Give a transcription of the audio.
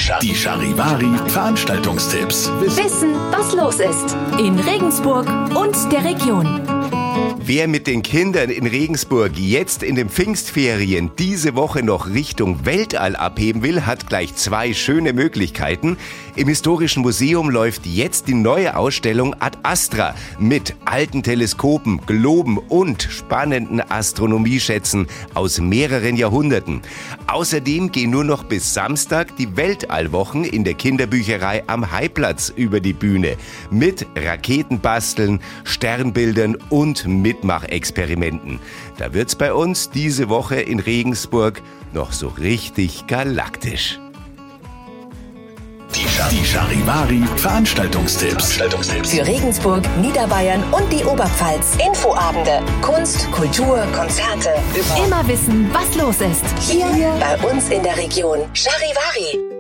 Die Charivari Veranstaltungstipps. Wissen, was los ist in Regensburg und der Region. Wer mit den Kindern in Regensburg jetzt in den Pfingstferien diese Woche noch Richtung Weltall abheben will, hat gleich 2 schöne Möglichkeiten. Im Historischen Museum läuft jetzt die neue Ausstellung Ad Astra mit alten Teleskopen, Globen und spannenden Astronomieschätzen aus mehreren Jahrhunderten. Außerdem gehen nur noch bis Samstag die Weltallwochen in der Kinderbücherei am Haiplatz über die Bühne mit Raketenbasteln, Sternbildern und Mitmachexperimenten. Da wird's bei uns diese Woche in Regensburg noch so richtig galaktisch. Die Charivari Veranstaltungstipps. Für Regensburg, Niederbayern und die Oberpfalz. Infoabende, Kunst, Kultur, Konzerte. Immer wissen, was los ist. Hier bei uns in der Region. Charivari.